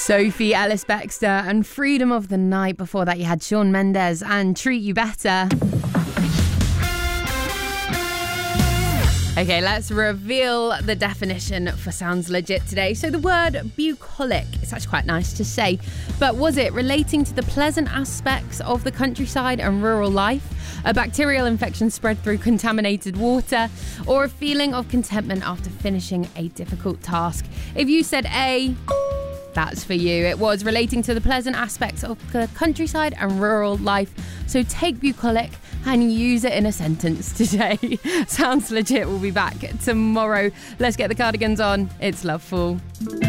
Sophie Ellis-Bextor and Freedom of the Night. Before that, you had Shawn Mendes and Treat You Better. Okay, let's reveal the definition for Sounds Legit today. So the word bucolic, it's actually quite nice to say, but was it relating to the pleasant aspects of the countryside and rural life, a bacterial infection spread through contaminated water, or a feeling of contentment after finishing a difficult task? If you said A, that's for you. It was relating to the pleasant aspects of the countryside and rural life. So take bucolic and use it in a sentence today. Sounds Legit will be back tomorrow. Let's get the Cardigans on. It's Loveful.